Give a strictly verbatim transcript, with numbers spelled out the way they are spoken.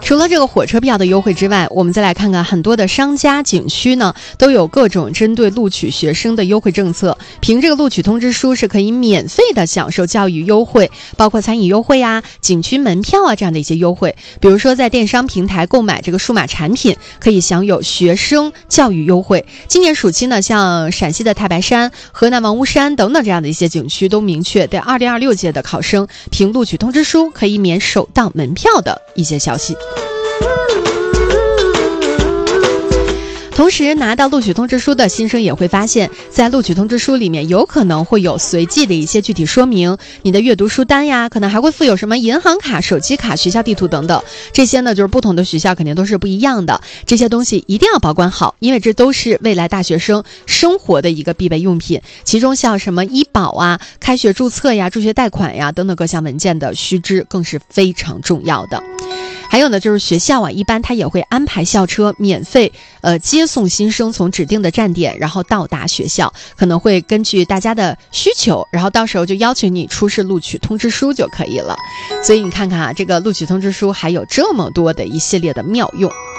除了这个火车票的优惠之外，我们再来看看很多的商家景区呢都有各种针对录取学生的优惠政策，凭这个录取通知书是可以免费的享受教育优惠，包括餐饮优惠啊、景区门票啊这样的一些优惠。比如说在电商平台购买这个数码产品，可以享有学生教育优惠。今年暑期呢，像陕西的太白山、河南王屋山等等这样的一些景区都明确对二零二六届的考生凭录取通知书可以免首档门票的一些消息。同时拿到录取通知书的新生也会发现，在录取通知书里面有可能会有随机的一些具体说明，你的阅读书单呀，可能还会附有什么银行卡、手机卡、学校地图等等，这些呢就是不同的学校肯定都是不一样的，这些东西一定要保管好，因为这都是未来大学生生活的一个必备用品，其中像什么医保啊、开学注册呀、助学贷款呀等等各项文件的须知更是非常重要的。还有呢，就是学校啊，一般它也会安排校车免费呃接送新生从指定的站点，然后到达学校，可能会根据大家的需求，然后到时候就要求你出示录取通知书就可以了。所以你看看啊，这个录取通知书还有这么多的一系列的妙用。